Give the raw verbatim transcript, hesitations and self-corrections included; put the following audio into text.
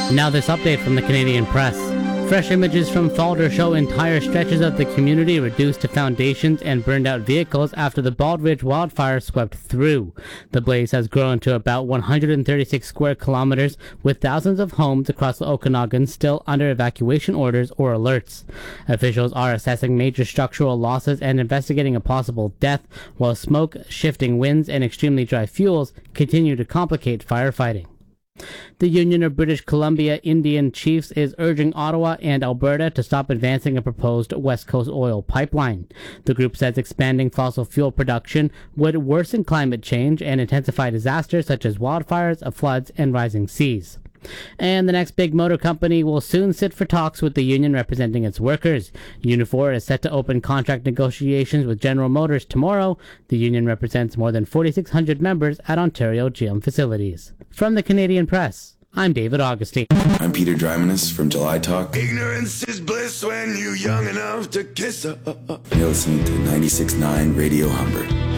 Now this update from the Canadian Press. Fresh images from Falder show entire stretches of the community reduced to foundations and burned out vehicles after the Bald Ridge wildfire swept through. The blaze has grown to about one hundred thirty-six square kilometers, with thousands of homes across the Okanagan still under evacuation orders or alerts. Officials are assessing major structural losses and investigating a possible death, while smoke, shifting winds, and extremely dry fuels continue to complicate firefighting. The Union of British Columbia Indian Chiefs is urging Ottawa and Alberta to stop advancing a proposed West Coast oil pipeline. The group says expanding fossil fuel production would worsen climate change and intensify disasters such as wildfires, floods, and rising seas. And the next big motor company will soon sit for talks with the union representing its workers. Unifor is set to open contract negotiations with General Motors tomorrow. The union represents more than forty-six hundred members at Ontario G M facilities. From the Canadian Press, I'm David Augustine. I'm Peter Drymanis from July Talk. Ignorance is bliss when you're young enough to kiss her. You're listening to ninety-six point nine Radio Humber.